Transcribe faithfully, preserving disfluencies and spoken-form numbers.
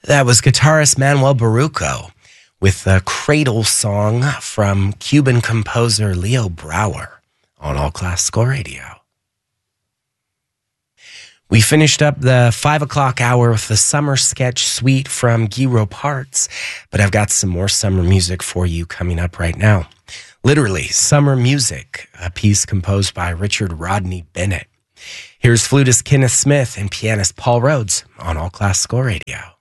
That was guitarist Manuel Baruco with the Cradle song from Cuban composer Leo Brouwer on All Classical Radio. We finished up the five o'clock hour with the Summer Sketch Suite from Guy Roparts, but I've got some more summer music for you coming up right now. Literally, Summer Music, a piece composed by Richard Rodney Bennett. Here's flutist Kenneth Smith and pianist Paul Rhodes on All Classical Radio.